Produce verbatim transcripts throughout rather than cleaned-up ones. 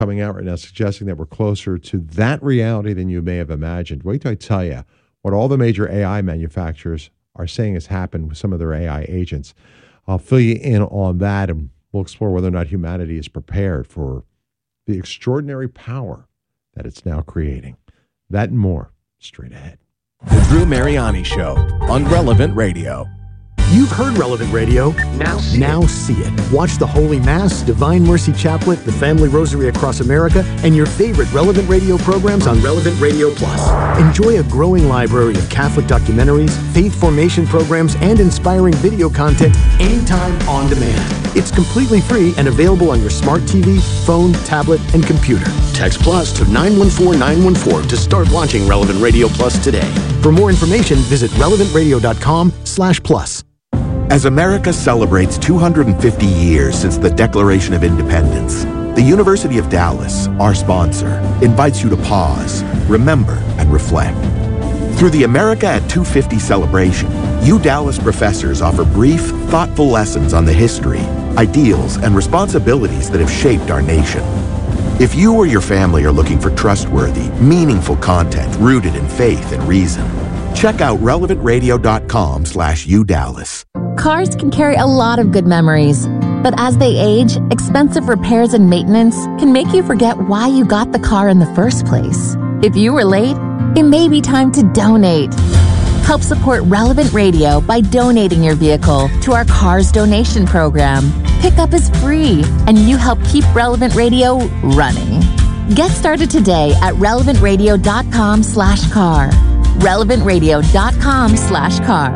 coming out right now suggesting that we're closer to that reality than you may have imagined. Wait till I tell you what all the major A I manufacturers are saying has happened with some of their A I agents. I'll fill you in on that, and we'll explore whether or not humanity is prepared for the extraordinary power that it's now creating. That and more straight ahead. The Drew Mariani Show on Relevant Radio. You've heard Relevant Radio. Now see, now see it. Watch the Holy Mass, Divine Mercy Chaplet, the Family Rosary Across America, and your favorite Relevant Radio programs on Relevant Radio Plus. Enjoy a growing library of Catholic documentaries, faith formation programs, and inspiring video content anytime on demand. It's completely free and available on your smart T V, phone, tablet, and computer. Text Plus to nine one four nine one four to start watching Relevant Radio Plus today. For more information, visit relevant radio dot com slash plus. As America celebrates two hundred fifty years since the Declaration of Independence, the University of Dallas, our sponsor, invites you to pause, remember, and reflect. Through the America at two fifty celebration, U Dallas professors offer brief, thoughtful lessons on the history, ideals, and responsibilities that have shaped our nation. If you or your family are looking for trustworthy, meaningful content rooted in faith and reason, check out relevant radio dot com slash U Dallas. Cars can carry a lot of good memories, but as they age, expensive repairs and maintenance can make you forget why you got the car in the first place. If you were late, it may be time to donate. Help support Relevant Radio by donating your vehicle to our Cars Donation Program. Pickup is free, and you help keep Relevant Radio running. Get started today at relevant radio dot com slash car. relevant radio dot com slash car.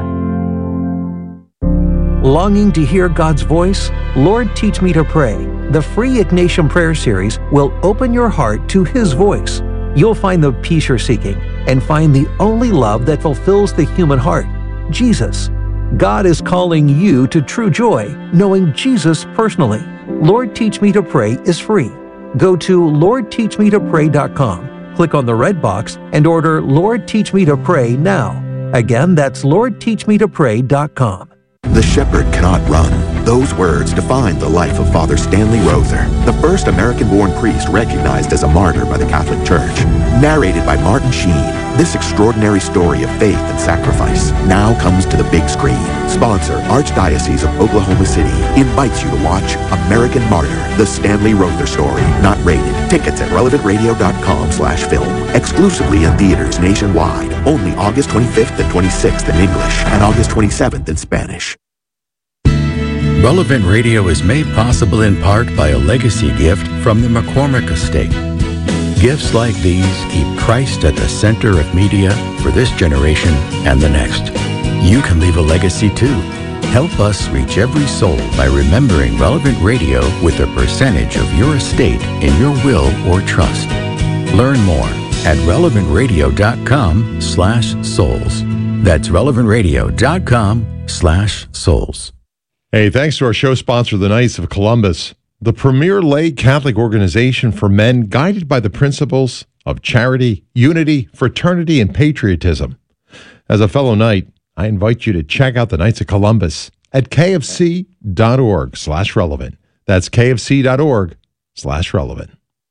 Longing to hear God's voice? Lord, Teach Me to Pray. The free Ignatian Prayer Series will open your heart to His voice. You'll find the peace you're seeking and find the only love that fulfills the human heart, Jesus. God is calling you to true joy, knowing Jesus personally. Lord, Teach Me to Pray is free. Go to lord teach me to pray dot com, click on the red box, and order Lord, Teach Me to Pray now. Again, that's lord teach me to pray dot com. The shepherd cannot run. Those words define the life of Father Stanley Rother, the first American-born priest recognized as a martyr by the Catholic Church. Narrated by Martin Sheen, this extraordinary story of faith and sacrifice now comes to the big screen. Sponsor, Archdiocese of Oklahoma City, invites you to watch American Martyr, the Stanley Rother story. Not rated. Tickets at relevant radio dot com slash film. Exclusively in theaters nationwide. Only August twenty-fifth and twenty-sixth in English and August twenty-seventh in Spanish. Relevant Radio is made possible in part by a legacy gift from the McCormick Estate. Gifts like these keep Christ at the center of media for this generation and the next. You can leave a legacy too. Help us reach every soul by remembering Relevant Radio with a percentage of your estate in your will or trust. Learn more at relevant radio dot com slash souls. That's relevant radio dot com slash souls. Hey, thanks to our show sponsor, the Knights of Columbus, the premier lay Catholic organization for men guided by the principles of charity, unity, fraternity, and patriotism. As a fellow Knight, I invite you to check out the Knights of Columbus at kfc.org slash relevant. That's kfc.org slash relevant.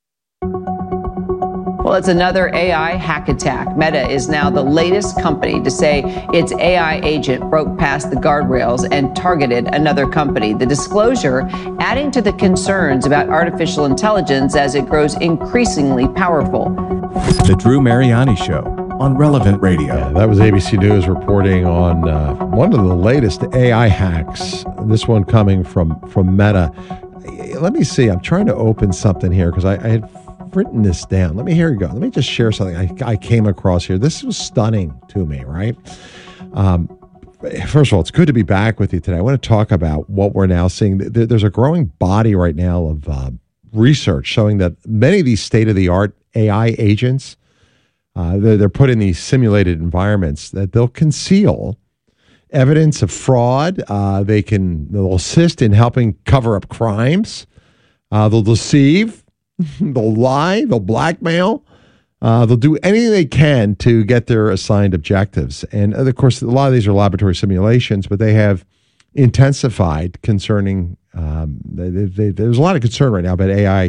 Well, it's another A I hack attack. Meta is now the latest company to say its A I agent broke past the guardrails and targeted another company. The disclosure adding to the concerns about artificial intelligence as it grows increasingly powerful. The Drew Mariani Show on Relevant Radio. Yeah, that was A B C News reporting on uh, one of the latest A I hacks. This one coming from, from Meta. Let me see. I'm trying to open something here because I, I had written this down. Let me, here you go. Let me just share something I, I came across here. This was stunning to me, right? Um, first of all, it's good to be back with you today. I want to talk about what we're now seeing. There, there's a growing body right now of uh, research showing that many of these state-of-the-art A I agents, uh, they're, they're put in these simulated environments that they'll conceal evidence of fraud. Uh, they can, they'll assist in helping cover up crimes. Uh, they'll deceive. They'll lie, they'll blackmail, uh, they'll do anything they can to get their assigned objectives. And of course, a lot of these are laboratory simulations, but they have intensified concerning, um, they, they, there's a lot of concern right now about A I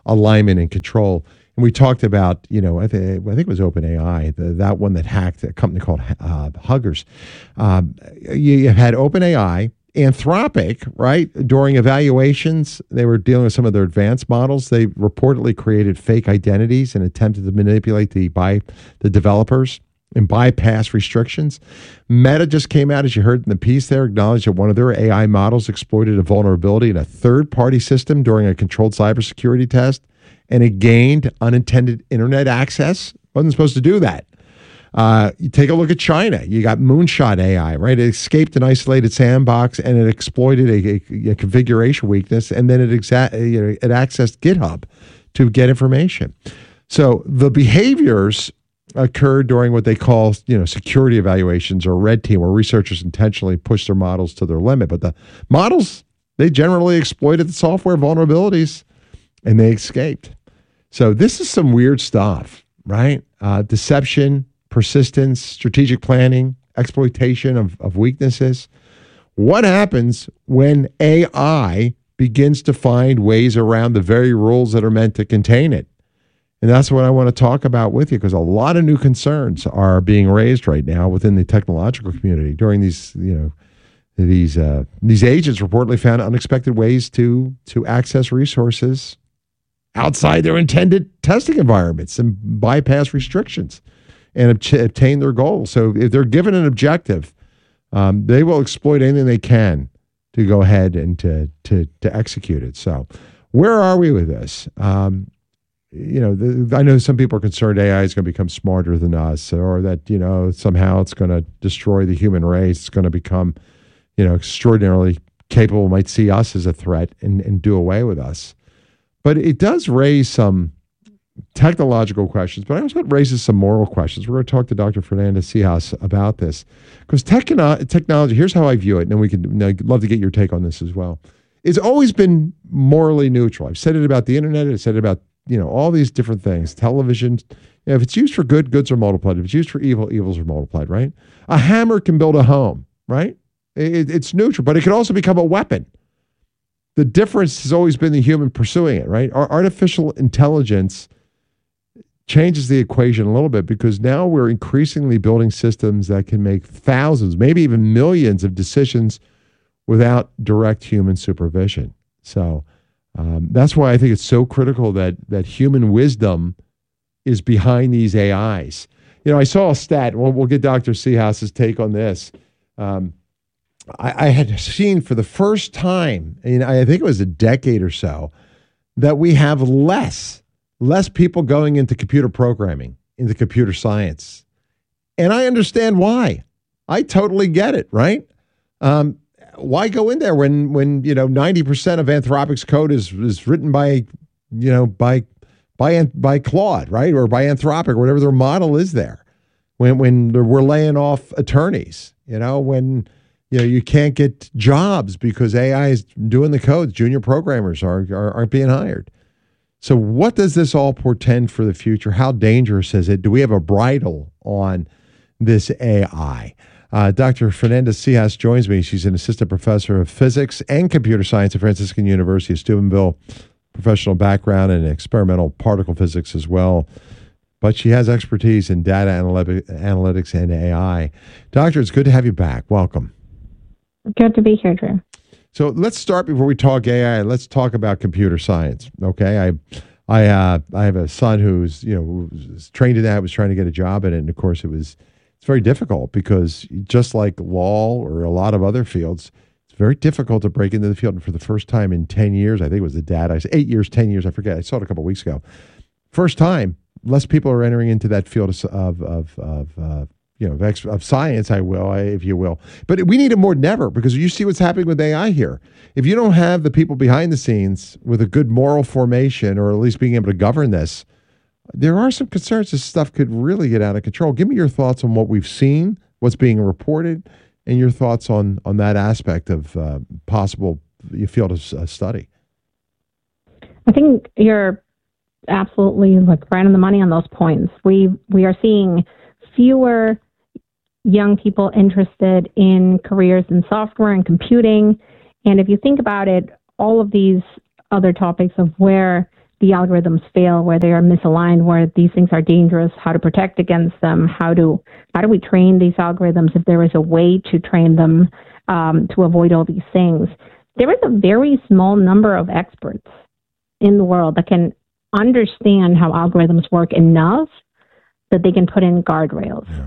alignment and control. And we talked about, you know, I, th- I think it was OpenAI, the, that one that hacked a company called uh, Huggers. Um, you, you had OpenAI, Anthropic, right? During evaluations, they were dealing with some of their advanced models. They reportedly created fake identities and attempted to manipulate the by the developers and bypass restrictions. Meta just came out, as you heard in the piece there, acknowledged that one of their A I models exploited a vulnerability in a third-party system during a controlled cybersecurity test, and it gained unintended internet access. Wasn't supposed to do that. Uh, you take a look at China. You got Moonshot A I, right? It escaped an isolated sandbox and it exploited a, a, a configuration weakness, and then it exa- you know, it accessed GitHub to get information. So the behaviors occurred during what they call, you know, security evaluations or red team, where researchers intentionally push their models to their limit. But the models, they generally exploited the software vulnerabilities and they escaped. So this is some weird stuff, right? Uh, deception, persistence, strategic planning, exploitation of, of weaknesses. What happens when A I begins to find ways around the very rules that are meant to contain it? And that's what I want to talk about with you, because a lot of new concerns are being raised right now within the technological community during these, you know, these uh, these agents reportedly found unexpected ways to to access resources outside their intended testing environments and bypass restrictions and ob- obtain their goals. So if they're given an objective, um, they will exploit anything they can to go ahead and to to to execute it. So where are we with this? Um, you know, the, I know some people are concerned A I is going to become smarter than us, or that, you know, somehow it's going to destroy the human race. It's going to become, you know, extraordinarily capable, might see us as a threat and, and do away with us. But it does raise some technological questions, but I also it raises some moral questions. We're going to talk to Doctor Fernanda Sejas about this, because techno- technology, here's how I view it, and then we can, I'd love to get your take on this as well. It's always been morally neutral. I've said it about the internet. I've said it about, you know, all these different things. Television, you know, if it's used for good, goods are multiplied. If it's used for evil, evils are multiplied, right? A hammer can build a home, right? It, it's neutral, but it can also become a weapon. The difference has always been the human pursuing it, right? Our artificial intelligence changes the equation a little bit, because now we're increasingly building systems that can make thousands, maybe even millions of decisions without direct human supervision. So um, that's why I think it's so critical that that human wisdom is behind these A Is. You know, I saw a stat, we'll, we'll get Doctor Sehas's take on this. Um, I, I had seen for the first time, and I think it was a decade or so, that we have less, less people going into computer programming, into computer science. And I understand why. I totally get it, right? Um, why go in there when, when you know, ninety percent of Anthropic's code is, is written by, you know, by, by, by Claude, right? Or by Anthropic, or whatever their model is there. When, when we're laying off attorneys, you know, when, you know, you can't get jobs because A I is doing the codes. Junior programmers are, are, aren't being hired. So what does this all portend for the future? How dangerous is it? Do we have a bridle on this A I? Uh, Doctor Fernanda Sejas joins me. She's an assistant professor of physics and computer science at Franciscan University of Steubenville, professional background in experimental particle physics as well. But she has expertise in data analytic, analytics and A I. Doctor, it's good to have you back. Welcome. Good to be here, Drew. So let's start before we talk A I. Let's talk about computer science. Okay, I, I, uh, I have a son who's you know was trained in that, was trying to get a job in it, and of course it was it's very difficult, because just like law or a lot of other fields, it's very difficult to break into the field. And for the first time in ten years, I think it was the data, I said eight years, ten years, I forget. I saw it a couple of weeks ago. First time, less people are entering into that field of of of. Uh, you know, of, ex- of science, I will, I, if you will. But we need it more than ever, because you see what's happening with A I here. If you don't have the people behind the scenes with a good moral formation, or at least being able to govern this, there are some concerns this stuff could really get out of control. Give me your thoughts on what we've seen, what's being reported, and your thoughts on, on that aspect of uh, possible field of uh, study. I think you're absolutely like right on the money on those points. We we are seeing fewer young people interested in careers in software and computing. And if you think about it, all of these other topics of where the algorithms fail, where they are misaligned, where these things are dangerous, how to protect against them, how do how do we train these algorithms if there is a way to train them um, to avoid all these things. There is a very small number of experts in the world that can understand how algorithms work enough that they can put in guardrails. Yeah.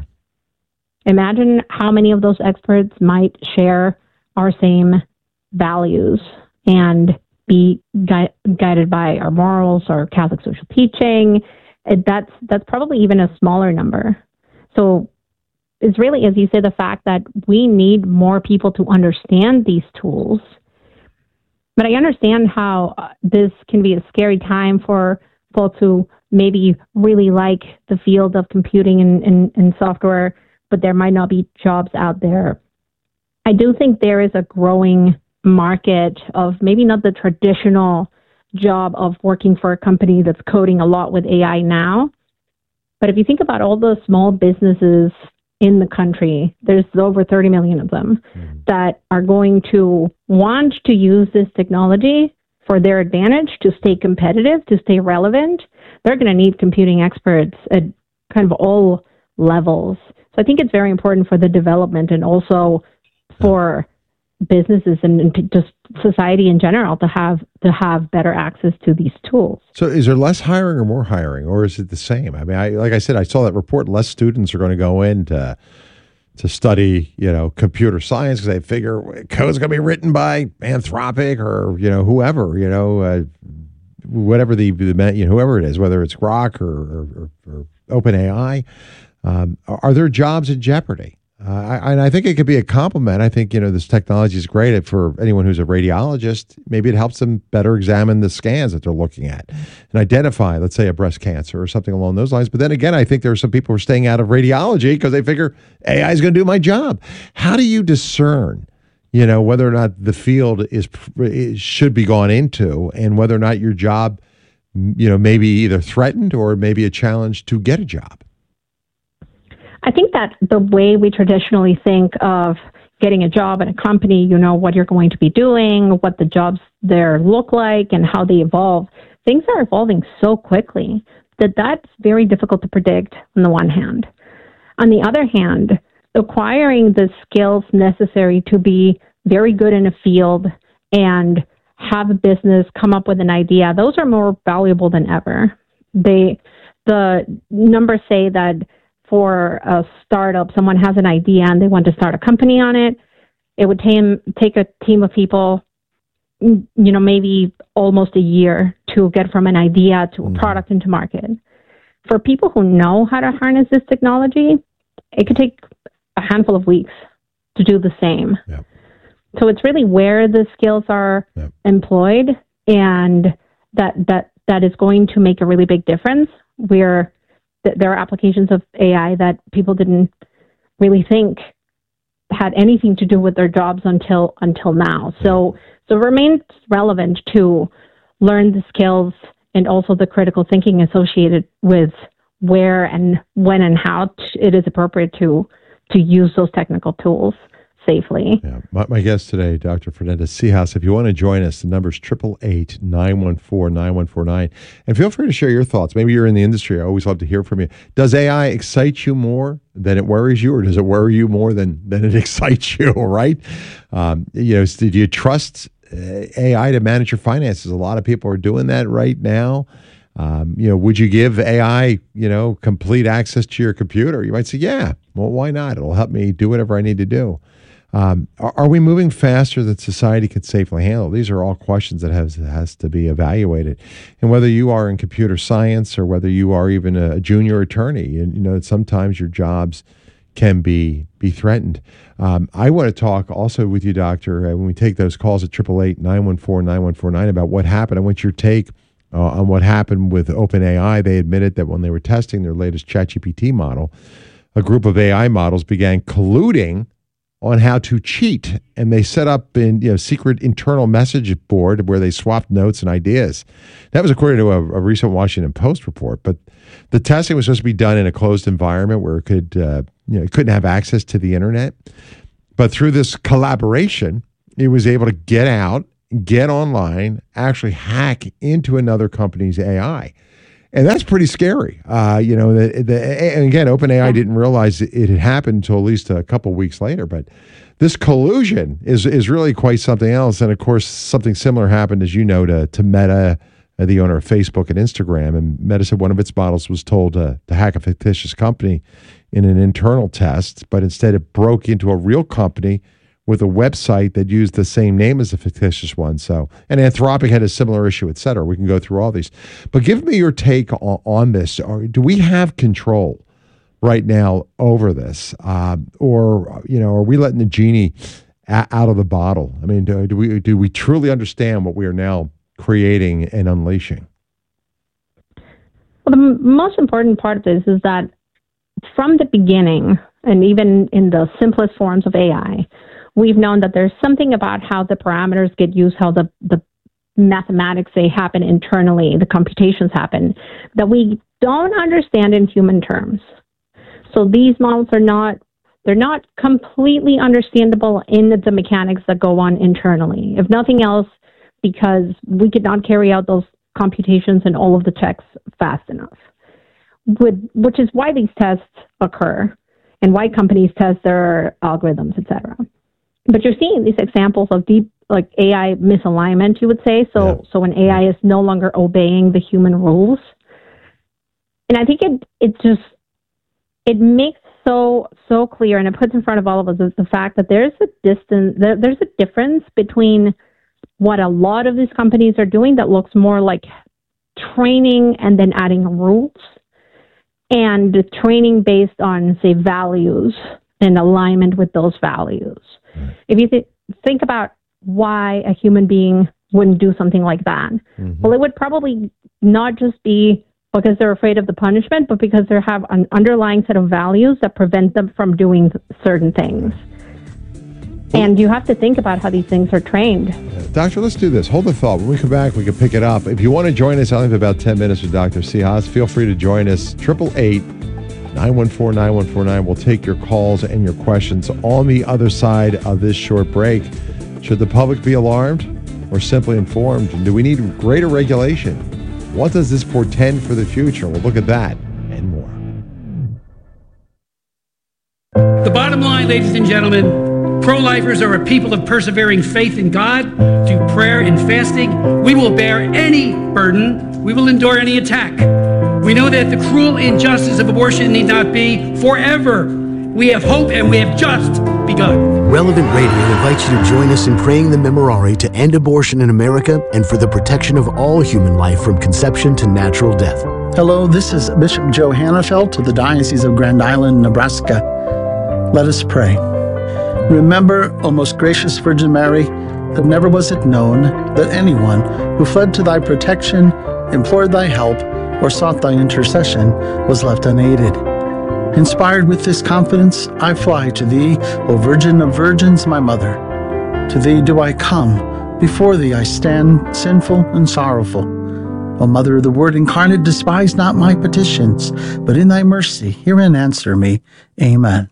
Imagine how many of those experts might share our same values and be gui- guided by our morals or Catholic social teaching. It, that's that's probably even a smaller number. So it's really, as you say, the fact that we need more people to understand these tools. But I understand how uh, this can be a scary time for folks who maybe really like the field of computing and, and, and software, but there might not be jobs out there. I do think there is a growing market of maybe not the traditional job of working for a company that's coding a lot with A I now. But if you think about all the small businesses in the country, there's over thirty million of them mm-hmm. that are going to want to use this technology for their advantage, to stay competitive, to stay relevant. They're going to need computing experts at kind of all levels. So I think it's very important for the development and also for businesses and, and just society in general to have to have better access to these tools. So is there less hiring or more hiring, or is it the same? I mean, I, like I said, I saw that report. Less students are going to go in to, to study, you know, computer science because they figure code's going to be written by Anthropic or, you know, whoever, you know, uh, whatever the, the you know, whoever it is, whether it's Grok or, or, or OpenAI. Um, are there jobs in jeopardy? Uh, I, and I think it could be a compliment. I think, you know, this technology is great for anyone who's a radiologist. Maybe it helps them better examine the scans that they're looking at and identify, let's say, a breast cancer or something along those lines. But then again, I think there are some people who are staying out of radiology because they figure A I is going to do my job. How do you discern, you know, whether or not the field is, is should be gone into and whether or not your job, you know, may be either threatened or maybe a challenge to get a job? I think that the way we traditionally think of getting a job in a company, you know, what you're going to be doing, what the jobs there look like, and how they evolve, things are evolving so quickly that that's very difficult to predict on the one hand. On the other hand, acquiring the skills necessary to be very good in a field and have a business come up with an idea, those are more valuable than ever. They, the numbers say that for a startup, someone has an idea and they want to start a company on it, it would t- take a team of people, you know, maybe almost a year to get from an idea to a mm. product into market. For people who know how to harness this technology, it could take a handful of weeks to do the same. Yep. So it's really where the skills are yep. employed, and that, that, that is going to make a really big difference. Where there are applications of A I that people didn't really think had anything to do with their jobs until until now. So so it remains relevant to learn the skills and also the critical thinking associated with where and when and how it is appropriate to to use those technical tools safely. Yeah. My, my guest today, Doctor Fernanda Seahouse. If you want to join us, the number is eight eight eight, nine one four, nine one four nine. And feel free to share your thoughts. Maybe you're in the industry. I always love to hear from you. Does A I excite you more than it worries you, or does it worry you more than, than it excites you, right? Um, you know, do you trust uh, A I to manage your finances? A lot of people are doing that right now. Um, you know, would you give A I, you know, complete access to your computer? You might say, yeah, well, why not? It'll help me do whatever I need to do. Um, are, are we moving faster than society can safely handle? These are all questions that has has to be evaluated. And whether you are in computer science or whether you are even a junior attorney, and you know, sometimes your jobs can be be threatened. Um, I want to talk also with you, Doctor, uh, when we take those calls at eight eight eight, nine one four, nine one four nine about what happened. I want your take uh, on what happened with OpenAI. They admitted that when they were testing their latest ChatGPT model, a group of A I models began colluding on how to cheat, and they set up in you know secret internal message board where they swapped notes and ideas. That was according to a, a recent Washington Post report. But the testing was supposed to be done in a closed environment where it could uh, you know it couldn't have access to the internet. But through this collaboration, it was able to get out get online, actually hack into another company's A I. And that's pretty scary. Uh, you know, the, the, and again, OpenAI didn't realize it had happened until at least a couple of weeks later. But this collusion is is really quite something else. And of course, something similar happened, as you know, to, to Meta, uh, the owner of Facebook and Instagram. And Meta said one of its models was told to, to hack a fictitious company in an internal test, but instead it broke into a real company with a website that used the same name as the fictitious one. So, and Anthropic had a similar issue, et cetera. We can go through all these. But give me your take on, on this. Or do we have control right now over this? Uh, or, you know, are we letting the genie a- out of the bottle? I mean, do, do we do we truly understand what we are now creating and unleashing? Well, the m- most important part of this is that from the beginning, and even in the simplest forms of A I, we've known that there's something about how the parameters get used, how the, the mathematics, they happen internally, the computations happen, that we don't understand in human terms. So these models are not, they're not completely understandable in the mechanics that go on internally. If nothing else, because we could not carry out those computations and all of the checks fast enough. Would, which is why these tests occur and why companies test their algorithms, et cetera. But you're seeing these examples of deep, like A I misalignment, you would say. So, yeah. so when A I is no longer obeying the human rules, and I think it it just it makes so so clear, and it puts in front of all of us is the fact that there's a distance, there, there's a difference between what a lot of these companies are doing that looks more like training and then adding rules, and training based on, say, values and alignment with those values. If you th- think about why a human being wouldn't do something like that, mm-hmm. well, it would probably not just be because they're afraid of the punishment, but because they have an underlying set of values that prevent them from doing certain things. And you have to think about how these things are trained. Yeah. Doctor, let's do this. Hold the thought. When we come back, we can pick it up. If you want to join us, I only have about ten minutes with Doctor Cihas. Feel free to join us. triple eight, nine one four, nine one four nine. We'll take your calls and your questions on the other side of this short break. Should the public be alarmed or simply informed? And do we need greater regulation? What does this portend for the future? We'll look at that and more. The bottom line, ladies and gentlemen, pro-lifers are a people of persevering faith in God, through prayer and fasting. We will bear any burden. We will endure any attack. We know that the cruel injustice of abortion need not be forever. We have hope, and we have just begun. Relevant Radio invites you to join us in praying the Memorare to end abortion in America and for the protection of all human life from conception to natural death. Hello, this is Bishop Joe Hannafelt of the Diocese of Grand Island, Nebraska. Let us pray. Remember, O most gracious Virgin Mary, that never was it known that anyone who fled to thy protection, implored thy help, or sought thy intercession was left unaided. Inspired with this confidence, I fly to thee, O Virgin of Virgins, my mother. To thee do I come, before thee I stand, sinful and sorrowful. O Mother of the Word incarnate, despise not my petitions, but in thy mercy hear and answer me. Amen.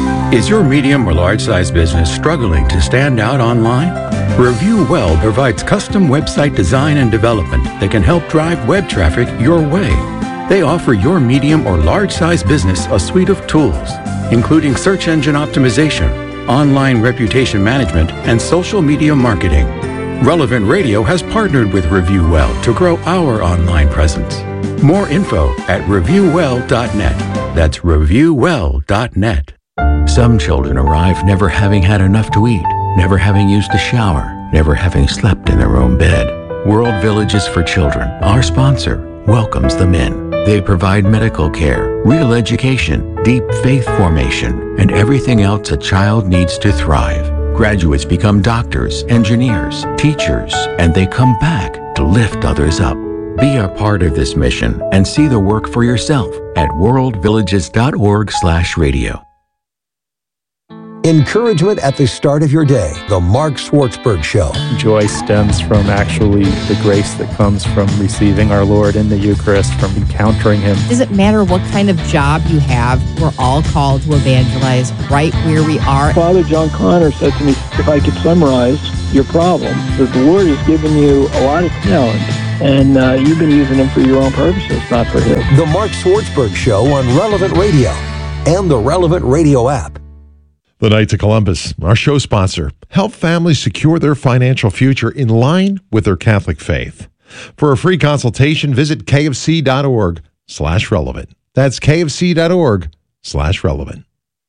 Is your medium or large-size business struggling to stand out online? Review Well provides custom website design and development that can help drive web traffic your way. They offer your medium or large-size business a suite of tools, including search engine optimization, online reputation management, and social media marketing. Relevant Radio has partnered with Review Well to grow our online presence. More info at review well dot net. That's review well dot net. Some children arrive never having had enough to eat, never having used a shower, never having slept in their own bed. World Villages for Children, our sponsor, welcomes them in. They provide medical care, real education, deep faith formation, and everything else a child needs to thrive. Graduates become doctors, engineers, teachers, and they come back to lift others up. Be a part of this mission and see the work for yourself at world villages dot org slash radio. Encouragement at the start of your day. The Mark Schwartzberg Show. Joy stems from actually the grace that comes from receiving our Lord in the Eucharist, from encountering Him. Does it matter what kind of job you have? We're all called to evangelize right where we are. Father John Connor said to me, if I could summarize your problem, that the Lord has given you a lot of talent, and uh, you've been using them for your own purposes, not for His. The Mark Schwartzberg Show on Relevant Radio and the Relevant Radio app. The Knights of Columbus, our show sponsor, help families secure their financial future in line with their Catholic faith. For a free consultation, visit kfc.org slash relevant. That's kfc.org slash relevant.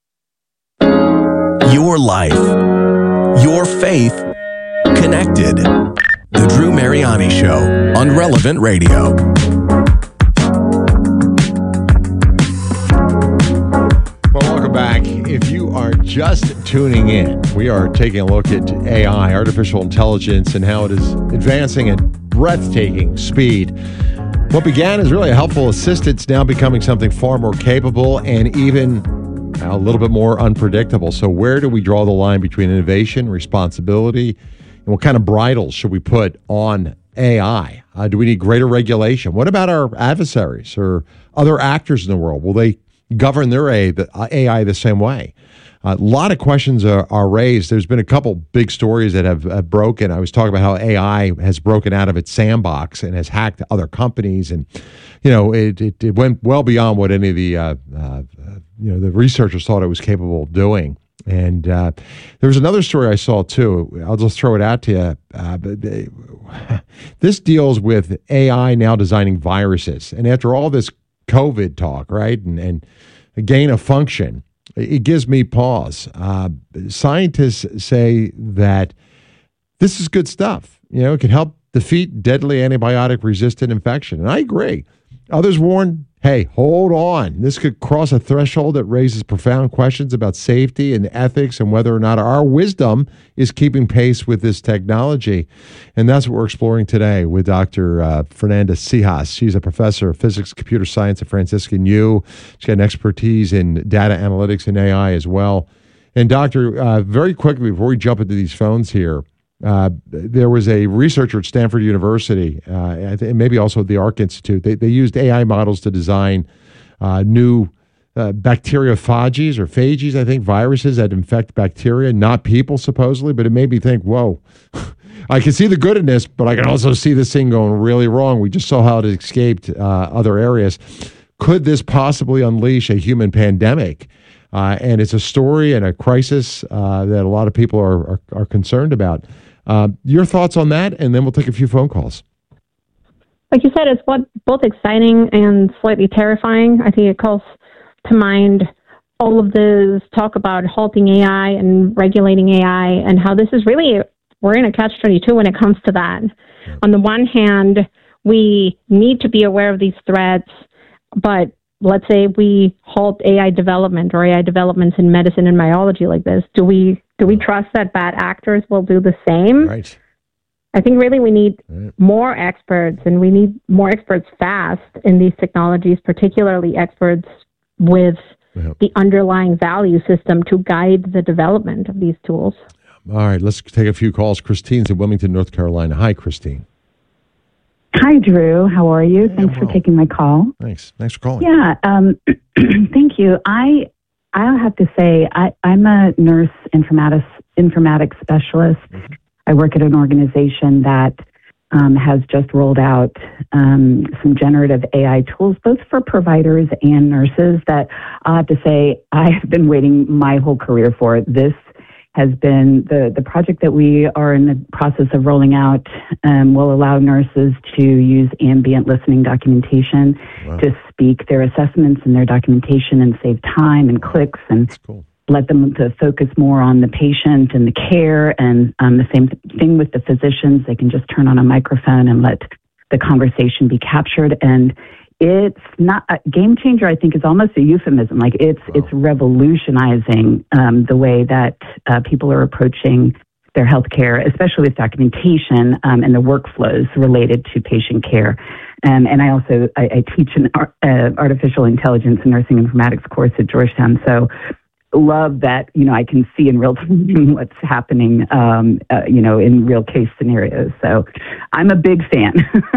Your life, your faith, connected. The Drew Mariani Show on Relevant Radio. Well, welcome back. If you are just tuning in, we are taking a look at A I, artificial intelligence, and how it is advancing at breathtaking speed. What began as really a helpful assistant is now becoming something far more capable and even a little bit more unpredictable. So where do we draw the line between innovation, responsibility, and what kind of bridles should we put on A I? Uh, do we need greater regulation? What about our adversaries or other actors in the world? Will they govern their A I the same way? A lot of questions are, are raised. There's been a couple big stories that have, have broken. I was talking about how A I has broken out of its sandbox and has hacked other companies, and you know it it, it went well beyond what any of the uh, uh, you know the researchers thought it was capable of doing. And uh, there was another story I saw too. I'll just throw it out to you. Uh, but they, this deals with A I now designing viruses, and after all this COVID talk, right, and and gain of function, it gives me pause. Uh, scientists say that this is good stuff. You know, it can help defeat deadly antibiotic-resistant infection, and I agree. Others warn, hey, hold on. This could cross a threshold that raises profound questions about safety and ethics and whether or not our wisdom is keeping pace with this technology. And that's what we're exploring today with Doctor Uh, Fernanda Cijas. She's a professor of physics, computer science at Franciscan U. She's got an expertise in data analytics and A I as well. And Doctor, uh, very quickly, before we jump into these phones here, Uh, there was a researcher at Stanford University, uh, and maybe also at the Arc Institute. They, they used A I models to design uh, new uh, bacteriophages or phages, I think, viruses that infect bacteria, not people, supposedly. But it made me think, whoa, I can see the good in this, but I can also see this thing going really wrong. We just saw how it escaped uh, other areas. Could this possibly unleash a human pandemic? Uh, and it's a story and a crisis uh, that a lot of people are, are, are concerned about. Uh, your thoughts on that, and then we'll take a few phone calls. Like you said, it's what, both exciting and slightly terrifying. I think it calls to mind all of this talk about halting A I and regulating A I, and how this is really, we're in a catch twenty-two when it comes to that. Yeah. On the one hand, we need to be aware of these threats, but let's say we halt A I development or A I developments in medicine and biology like this. Do we do we trust that bad actors will do the same? Right. I think really we need right. more experts, and we need more experts fast in these technologies, particularly experts with yeah. the underlying value system to guide the development of these tools. All right, let's take a few calls. Christine's in Wilmington, North Carolina. Hi, Christine. Hi, Drew. How are you? Thanks well. for taking my call. Thanks. Thanks for calling. Yeah, um, thank you. I I'll have to say I, I'm a nurse informatics informatics specialist. Mm-hmm. I work at an organization that um, has just rolled out um, some generative A I tools, both for providers and nurses. That I'll have to say I have been waiting my whole career for. This has been the, the project that we are in the process of rolling out um, will allow nurses to use ambient listening documentation wow. to speak their assessments and their documentation and save time and clicks and cool. let them to focus more on the patient and the care. And um, the same thing with the physicians. They can just turn on a microphone and let the conversation be captured. And it's not a game changer. I think is almost a euphemism. Like it's wow. it's revolutionizing um, the way that uh, people are approaching their healthcare, especially with documentation um, and the workflows related to patient care. Um, and I also I, I teach an art, uh, artificial intelligence and nursing informatics course at Georgetown. So love that, you know, I can see in real time what's happening, um, uh, you know, in real case scenarios. So I'm a big fan.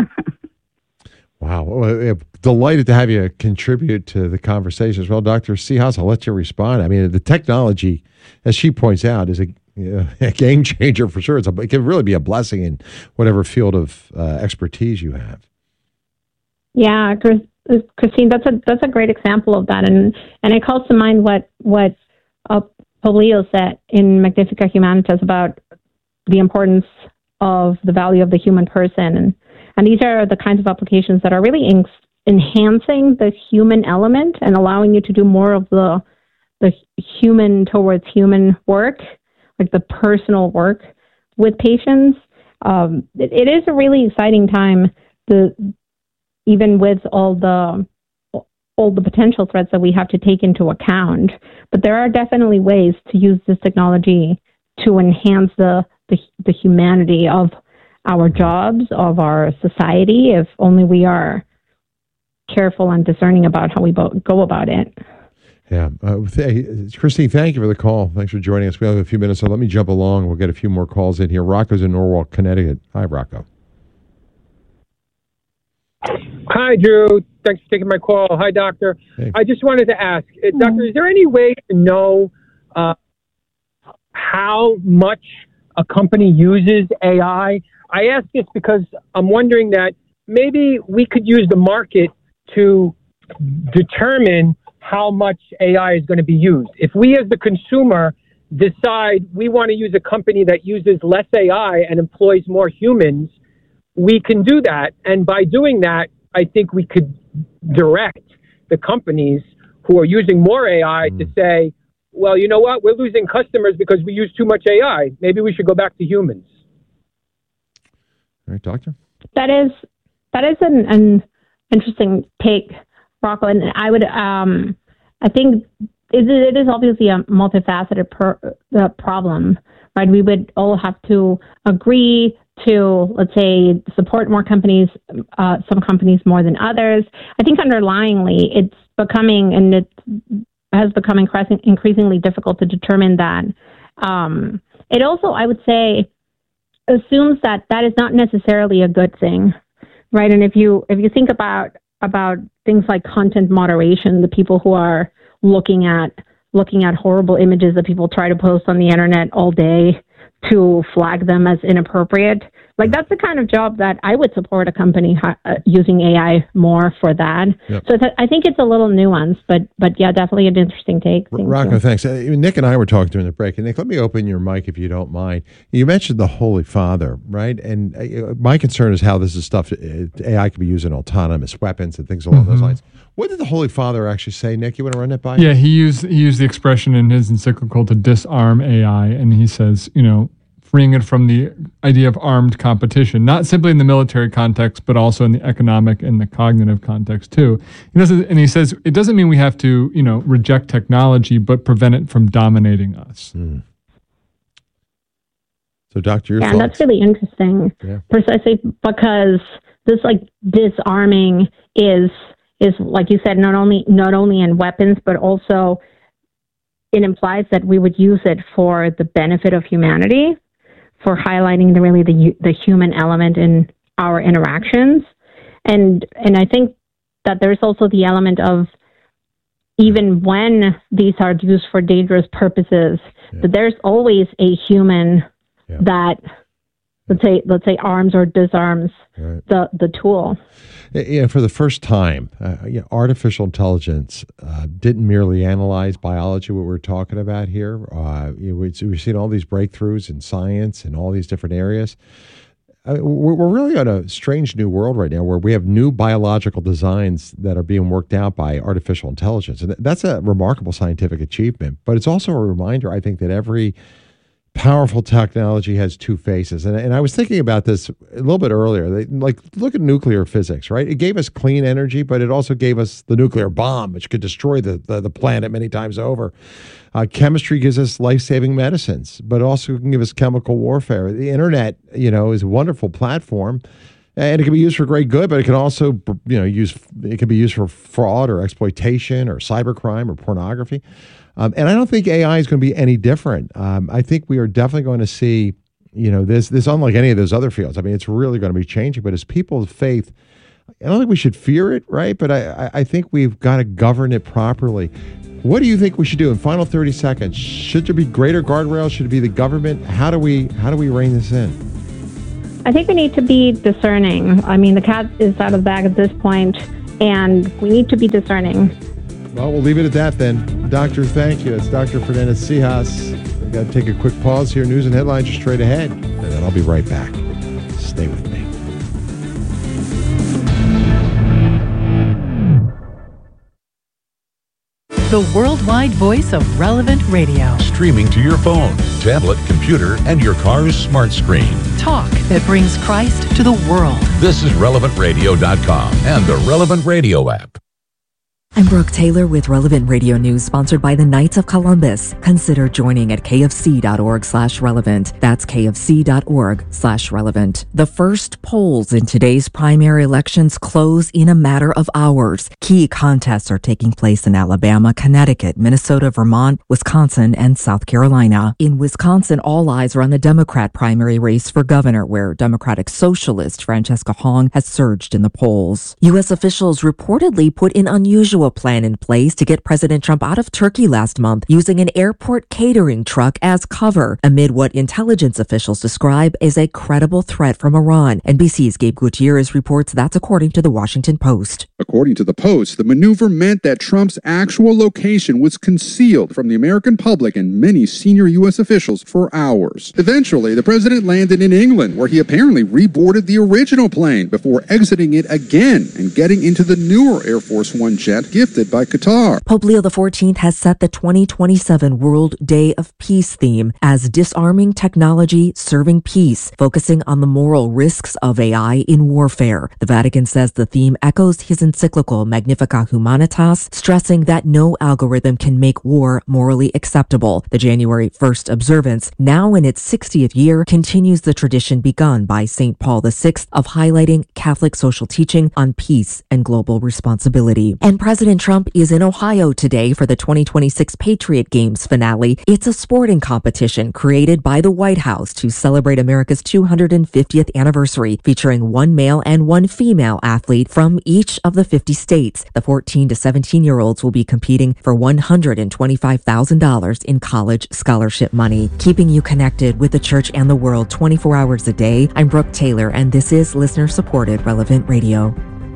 Wow. Well, delighted to have you contribute to the conversation as well. Doctor Seehaus, I'll let you respond. I mean, the technology, as she points out, is a, a game changer for sure. It's a, it can really be a blessing in whatever field of uh, expertise you have. Yeah, Christine, that's a that's a great example of that, and and it calls to mind what what uh, Pope said in Magnificat Humanitas about the importance of the value of the human person, and and these are the kinds of applications that are really en- enhancing the human element and allowing you to do more of the the human towards human work, like the personal work with patients. Um, it, it is a really exciting time. The even with all the all the potential threats that we have to take into account. But there are definitely ways to use this technology to enhance the, the, the humanity of our jobs, of our society, if only we are careful and discerning about how we bo- go about it. Yeah. Uh, th- Christine, thank you for the call. Thanks for joining us. We have a few minutes, so let me jump along. We'll get a few more calls in here. Rocco's in Norwalk, Connecticut. Hi, Rocco. Hi, Drew. Thanks for taking my call. Hi, Doctor. Hey. I just wanted to ask, uh, Doctor, is there any way to know uh, how much a company uses A I? I ask this because I'm wondering that maybe we could use the market to determine how much A I is going to be used. If we as the consumer decide we want to use a company that uses less A I and employs more humans, we can do that. And by doing that, I think we could direct the companies who are using more A I mm. to say, well, you know what? We're losing customers because we use too much A I. Maybe we should go back to humans. All right, Doctor. That is that is an, an interesting take, Rocco. And I would, um, I think it, it is obviously a multifaceted per, uh, problem, right? We would all have to agree to, let's say, support more companies, uh, some companies more than others. I think underlyingly, it's becoming, and it has become increasingly difficult to determine that. Um, it also, I would say, assumes that that is not necessarily a good thing, right? And if you if you think about about things like content moderation, the people who are looking at looking at horrible images that people try to post on the internet all day to flag them as inappropriate. Like, that's the kind of job that I would support a company uh, using A I more for that. Yep. So th- I think it's a little nuanced, but but yeah, definitely an interesting take. Thank Rocco, you. thanks. Uh, Nick and I were talking during the break. And Nick, let me open your mic if you don't mind. You mentioned the Holy Father, right? And uh, my concern is how this is stuff, uh, A I can be used in autonomous weapons and things along mm-hmm. those lines. What did the Holy Father actually say, Nick? You want to run that by? Yeah, he used he used the expression in his encyclical to disarm A I, and he says, you know, freeing it from the idea of armed competition, not simply in the military context, but also in the economic and the cognitive context too. He doesn't, and he says it doesn't mean we have to, you know, reject technology, but prevent it from dominating us. Mm. So, Doctor, your yeah, thoughts? That's really interesting. Yeah. Precisely because this, like, disarming is is like you said, not only not only in weapons, but also it implies that we would use it for the benefit of humanity, for highlighting the really the the human element in our interactions, and and I think that there's also the element of, even when these are used for dangerous purposes, yeah. that there's always a human yeah. that let's say let's say arms or disarms right. the the tool. Yeah, for the first time, uh, yeah, artificial intelligence uh, didn't merely analyze biology, what we're talking about here. Uh, you know, we've seen all these breakthroughs in science and all these different areas. I mean, we're, we're really on a strange new world right now where we have new biological designs that are being worked out by artificial intelligence. And that's a remarkable scientific achievement. But it's also a reminder, I think, that every powerful technology has two faces. And, and I was thinking about this a little bit earlier. They, like, look at nuclear physics, right? It gave us clean energy, but it also gave us the nuclear bomb, which could destroy the, the, the planet many times over. Uh, chemistry gives us life-saving medicines, but also can give us chemical warfare. The internet, you know, is a wonderful platform. And it can be used for great good, but it can also, you know, use it can be used for fraud or exploitation or cybercrime or pornography. Um, and I don't think A I is going to be any different. Um, I think we are definitely going to see, you know, this this unlike any of those other fields. I mean, it's really going to be changing. But as people's faith, I don't think we should fear it, right? But I, I think we've got to govern it properly. What do you think we should do in final thirty seconds? Should there be greater guardrails? Should it be the government? How do we how do we rein this in? I think we need to be discerning. I mean, the cat is out of the bag at this point, and we need to be discerning. Well, we'll leave it at that then. Doctor, thank you. It's Doctor Fernandez Cijas. We've got to take a quick pause here. News and headlines are straight ahead, and then I'll be right back. Stay with me. The worldwide voice of Relevant Radio. Streaming to your phone, tablet, computer, and your car's smart screen. Talk that brings Christ to the world. This is relevant radio dot com and the Relevant Radio app. I'm Brooke Taylor with Relevant Radio News, sponsored by the Knights of Columbus. Consider joining at kfc.org slash relevant. That's kfc.org slash relevant. The first polls in today's primary elections close in a matter of hours. Key contests are taking place in Alabama, Connecticut, Minnesota, Vermont, Wisconsin, and South Carolina. In Wisconsin, all eyes are on the Democrat primary race for governor, where Democratic socialist Francesca Hong has surged in the polls. U S officials reportedly put an unusual plan in place to get President Trump out of Turkey last month using an airport catering truck as cover amid what intelligence officials describe as a credible threat from Iran. N B C's Gabe Gutierrez reports that's according to the Washington Post. According to the Post, the maneuver meant that Trump's actual location was concealed from the American public and many senior U S officials for hours. Eventually, the president landed in England, where he apparently reboarded the original plane before exiting it again and getting into the newer Air Force One jet gifted by Qatar. Pope Leo the fourteenth has set the twenty twenty-seven World Day of Peace theme as Disarming Technology, Serving Peace, focusing on the moral risks of A I in warfare. The Vatican says the theme echoes his encyclical Magnificat Humanitas, stressing that no algorithm can make war morally acceptable. The January first observance, now in its sixtieth year, continues the tradition begun by Saint Paul the sixth of highlighting Catholic social teaching on peace and global responsibility. And President President Trump is in Ohio today for the twenty twenty-six Patriot Games finale. It's a sporting competition created by the White House to celebrate America's two hundred fiftieth anniversary, featuring one male and one female athlete from each of the fifty states. The fourteen to seventeen-year-olds will be competing for one hundred twenty-five thousand dollars in college scholarship money. Keeping you connected with the church and the world twenty-four hours a day, I'm Brooke Taylor, and this is listener-supported Relevant Radio.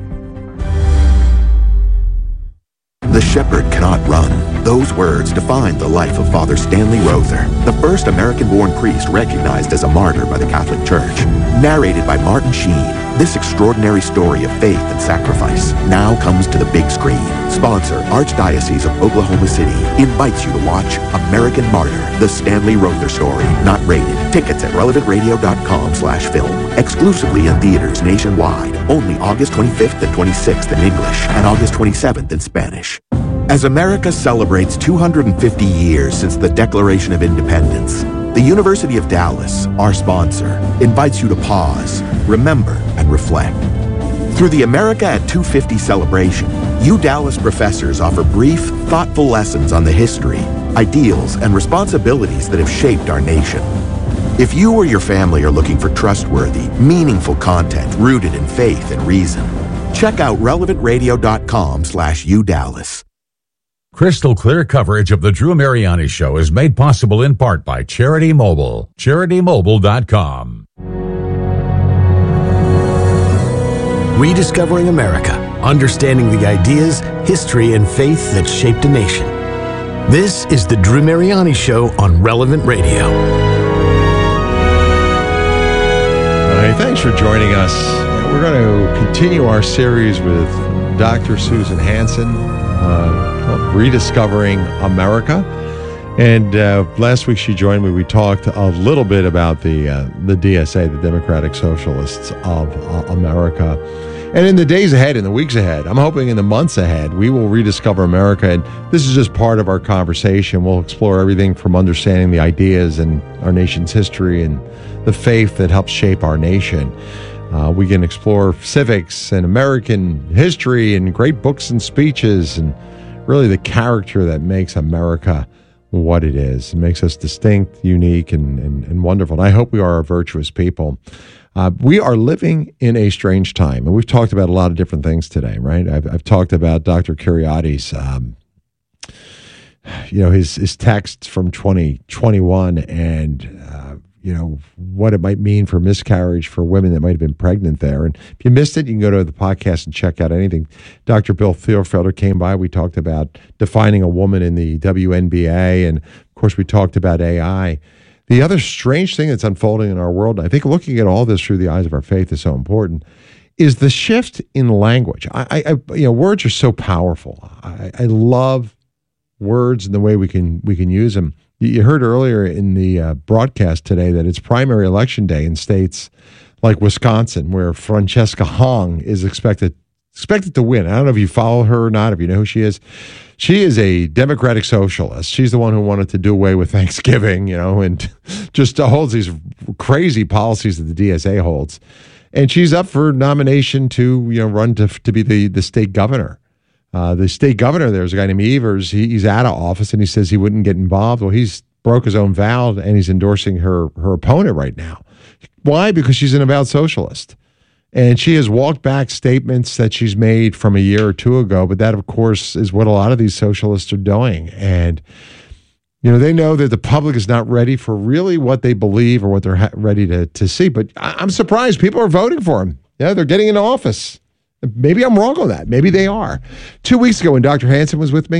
The shepherd cannot run. Those words define the life of Father Stanley Rother, the first American-born priest recognized as a martyr by the Catholic Church. Narrated by Martin Sheen, this extraordinary story of faith and sacrifice now comes to the big screen. Sponsor, Archdiocese of Oklahoma City, invites you to watch American Martyr, the Stanley Rother story. Not rated. Tickets at relevant radio dot com slash film. Exclusively in theaters nationwide. Only August twenty-fifth and twenty-sixth in English and August twenty-seventh in Spanish. As America celebrates two hundred fifty years since the Declaration of Independence, the University of Dallas, our sponsor, invites you to pause, remember, and reflect. Through the America at two fifty celebration, U Dallas professors offer brief, thoughtful lessons on the history, ideals, and responsibilities that have shaped our nation. If you or your family are looking for trustworthy, meaningful content rooted in faith and reason, check out relevant radio dot com slash U Dallas. Crystal clear coverage of the Drew Mariani Show is made possible in part by Charity Mobile. charity mobile dot com. Rediscovering America, understanding the ideas, history, and faith that shaped a nation. This is the Drew Mariani Show on Relevant Radio. All right, thanks for joining us. We're going to continue our series with Doctor Susan Hansen, uh, called Rediscovering America. And uh, last week she joined me. We talked a little bit about the uh, the D S A, the Democratic Socialists of uh, America. And in the days ahead, in the weeks ahead, I'm hoping in the months ahead, we will rediscover America. And this is just part of our conversation. We'll explore everything from understanding the ideas and our nation's history and the faith that helps shape our nation. Uh, we can explore civics and American history and great books and speeches and really the character that makes America what it is. It makes us distinct, unique, and, and, and wonderful. And I hope we are a virtuous people. Uh, we are living in a strange time, and we've talked about a lot of different things today, right? I've, I've talked about Doctor Kheriaty's, um, you know, his his texts from twenty twenty-one, and uh, you know what it might mean for miscarriage for women that might have been pregnant there. And if you missed it, you can go to the podcast and check out anything. Doctor Bill Thierfelder came by. We talked about defining a woman in the W N B A, and of course, we talked about A I. The other strange thing that's unfolding in our world, I think looking at all this through the eyes of our faith is so important, is the shift in language. I, I you know, words are so powerful. I, I love words and the way we can we can use them. You heard earlier in the uh, broadcast today that it's primary election day in states like Wisconsin, where Francesca Hong is expected expected to win. I don't know if you follow her or not, if you know who she is. She is a Democratic socialist. She's the one who wanted to do away with Thanksgiving, you know, and just holds these crazy policies that the D S A holds. And she's up for nomination to, you know, run to to be the, the state governor. Uh, the state governor, there's a guy named Evers. He, he's out of office, and he says he wouldn't get involved. Well, he's broke his own vow, and he's endorsing her her opponent right now. Why? Because she's an avowed socialist. And she has walked back statements that she's made from a year or two ago, but that, of course, is what a lot of these socialists are doing. And, you know, they know that the public is not ready for really what they believe or what they're ha- ready to, to see. But I- I'm surprised people are voting for him. Yeah, they're getting into office. Maybe I'm wrong on that. Maybe they are. Two weeks ago when Doctor Hansen was with me,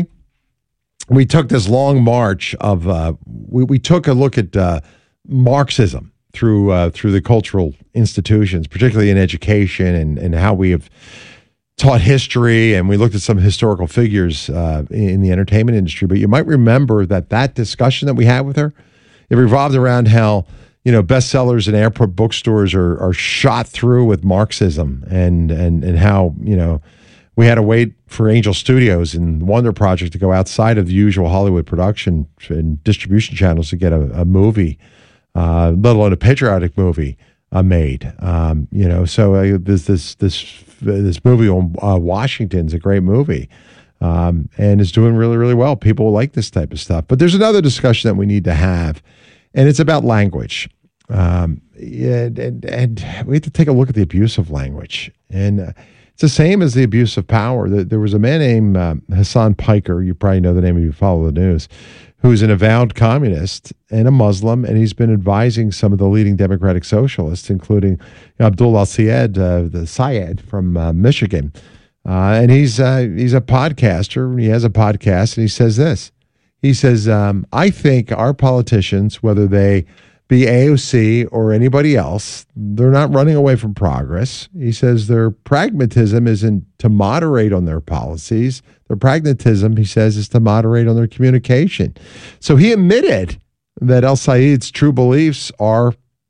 we took this long march of, uh, we, we took a look at uh, Marxism through uh, through the cultural institutions, particularly in education, and, and how we have taught history, and we looked at some historical figures uh, in the entertainment industry. But you might remember that that discussion that we had with her, it revolved around how, you know, bestsellers and airport bookstores are are shot through with Marxism, and and and how, you know, we had to wait for Angel Studios and Wonder Project to go outside of the usual Hollywood production and distribution channels to get a, a movie. Uh, let alone a patriotic movie uh, made, um, you know. So uh, this this this this movie on uh, Washington's a great movie, um, and it's doing really really well. People like this type of stuff. But there's another discussion that we need to have, and it's about language. Um, and, and and we have to take a look at the abuse of language, and uh, it's the same as the abuse of power. There was a man named uh, Hassan Piker. You probably know the name if you follow the news, who's an avowed communist and a Muslim, and he's been advising some of the leading Democratic socialists, including Abdul al-Sayed, uh, the Syed from uh, Michigan. Uh, and he's uh, he's a podcaster. He has a podcast, and he says this. He says, um, I think our politicians, whether they be A O C or anybody else, they're not running away from progress. He says their pragmatism isn't to moderate on their policies. Their pragmatism, he says, is to moderate on their communication. So he admitted that al-Sayed's true beliefs are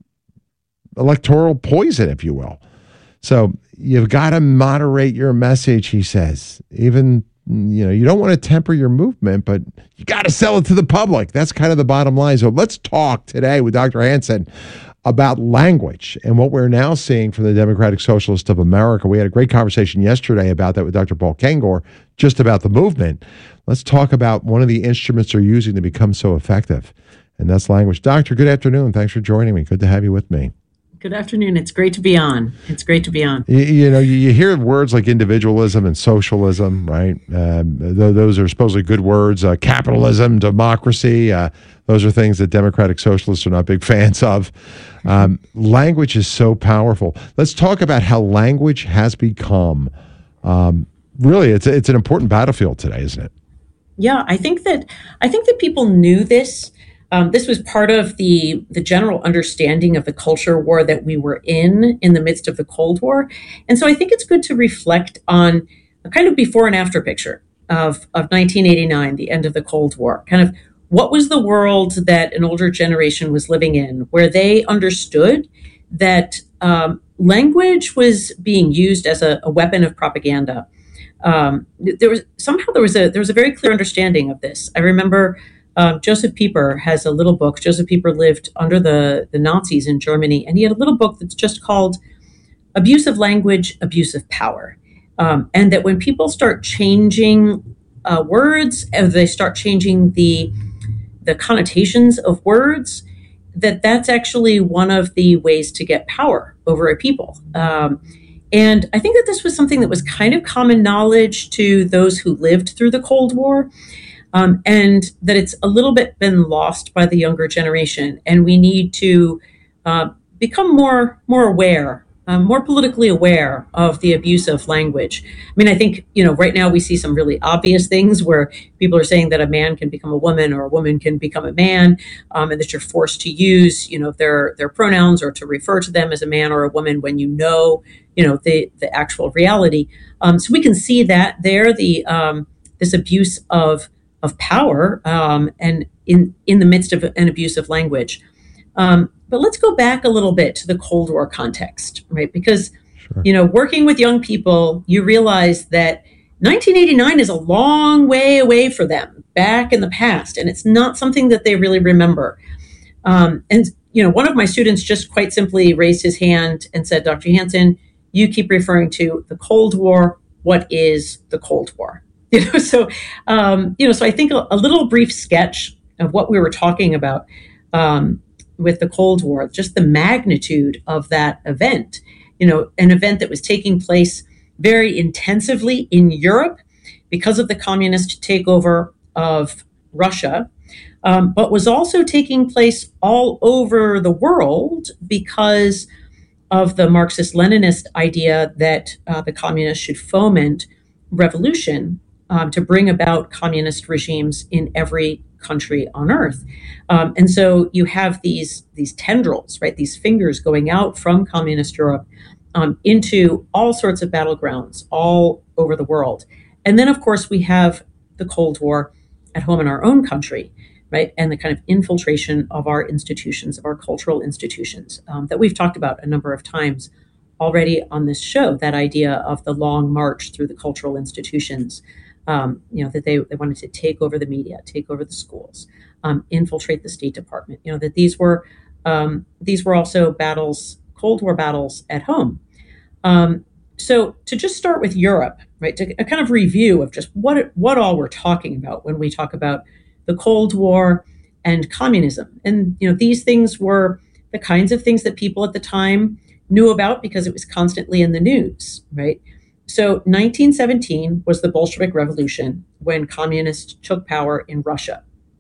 electoral poison, if you will. So you've got to moderate your message, he says. Even, you know, you don't want to temper your movement, but you got to sell it to the public. That's kind of the bottom line. So let's talk today with Doctor Hansen about language and what we're now seeing from the Democratic Socialists of America. We had a great conversation yesterday about that with Doctor Paul Kengor, just about the movement. Let's talk about one of the instruments they're using to become so effective, and that's language. Doctor, good afternoon. Thanks for joining me. Good to have you with me. Good afternoon. It's great to be on. It's great to be on. You, you know, you, you hear words like individualism and socialism, right? Um, th- those are supposedly good words. Uh, capitalism, democracy. Uh, those are things that Democratic socialists are not big fans of. Um, language is so powerful. Let's talk about how language has become. Um, really, it's it's an important battlefield today, isn't it? Yeah, I think that I think that people knew this. Um, this was part of the the general understanding of the culture war that we were in in the midst of the Cold War. And so I think it's good to reflect on a kind of before and after picture of, of nineteen eighty-nine, the end of the Cold War. Kind of what was the world that an older generation was living in, where they understood that um, language was being used as a, a weapon of propaganda. Um, there was somehow there was a there was a very clear understanding of this. I remember Um, Joseph Pieper has a little book. Joseph Pieper lived under the, the Nazis in Germany, and he had a little book that's just called abuse of language, abuse of power. Um, and that when people start changing uh, words, as they start changing the the connotations of words, that that's actually one of the ways to get power over a people. Um, and I think that this was something that was kind of common knowledge to those who lived through the Cold War, um, and that it's a little bit been lost by the younger generation. And we need to uh, become more more aware, um, more politically aware of the abuse of language. I mean, I think, you know, right now we see some really obvious things where people are saying that a man can become a woman or a woman can become a man, um, and that you're forced to use, you know, their their pronouns or to refer to them as a man or a woman when you know, you know, the the actual reality. Um, so we can see that there, the um, this abuse of of power um, and in in the midst of an abuse of language. Um, but let's go back a little bit to the Cold War context, right? Because, sure. you know, working with young people, you realize that nineteen eighty-nine is a long way away for them back in the past, and it's not something that they really remember. Um, and, you know, one of my students just quite simply raised his hand and said, Doctor Hansen, you keep referring to the Cold War. What is the Cold War? You know, so, um, you know, so I think a, a little brief sketch of what we were talking about um, with the Cold War, just the magnitude of that event, you know, an event that was taking place very intensively in Europe because of the communist takeover of Russia, um, but was also taking place all over the world because of the Marxist-Leninist idea that uh, the communists should foment revolution um, to bring about communist regimes in every country on earth. Um, and so you have these, these tendrils, right, these fingers going out from communist Europe um, into all sorts of battlegrounds all over the world. And then, of course, we have the Cold War at home in our own country, right, and the kind of infiltration of our institutions, of our cultural institutions um, that we've talked about a number of times already on this show, that idea of the long march through the cultural institutions, um, you know, that they, they wanted to take over the media, take over the schools, um, infiltrate the State Department, you know, that these were um, these were also battles, Cold War battles at home. Um, so to just start with Europe, right, to a kind of review of just what what all we're talking about when we talk about the Cold War and communism. And, you know, these things were the kinds of things that people at the time knew about because it was constantly in the news, right? So nineteen seventeen was the Bolshevik Revolution when communists took power in Russia.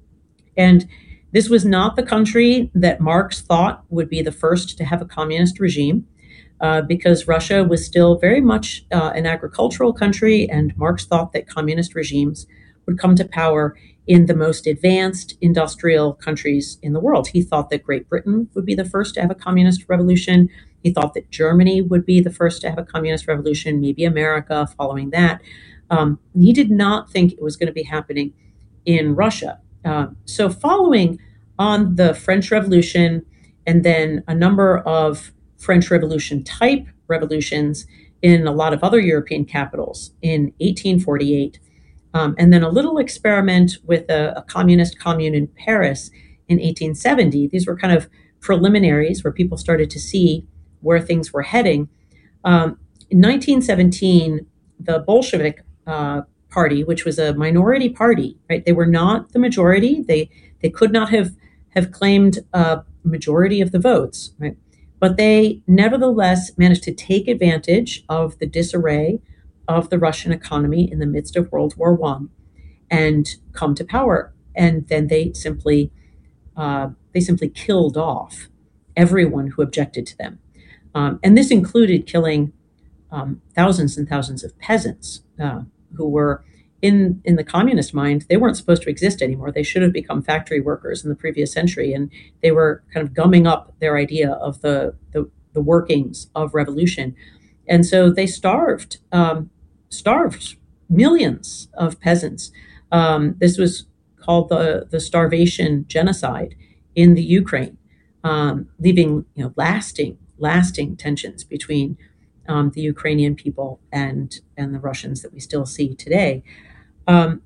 And this was not the country that Marx thought would be the first to have a communist regime, uh, because Russia was still very much uh, an agricultural country, and Marx thought that communist regimes would come to power in the most advanced industrial countries in the world. He thought that Great Britain would be the first to have a communist revolution. He thought that Germany would be the first to have a communist revolution, maybe America following that. Um, he did not think it was going to be happening in Russia. Uh, so following on the French Revolution and then a number of French Revolution type revolutions in a lot of other European capitals in eighteen forty-eight, Um, and then a little experiment with a, a communist commune in Paris in eighteen seventy. These were kind of preliminaries where people started to see where things were heading. Um, in nineteen seventeen, the Bolshevik uh, Party, which was a minority party, right? They were not the majority. They they could not have have claimed a majority of the votes, right? But they nevertheless managed to take advantage of the disarray of the Russian economy in the midst of World War One and come to power. And then they simply uh, they simply killed off everyone who objected to them. Um, and this included killing um, thousands and thousands of peasants uh, who were in, in the communist mind. They weren't supposed to exist anymore. They should have become factory workers in the previous century. And they were kind of gumming up their idea of the, the, the workings of revolution. And so they starved um, starved millions of peasants. Um, this was called the, the starvation genocide in the Ukraine, um, leaving you know lasting, lasting tensions between um, the Ukrainian people and, and the Russians that we still see today. Um,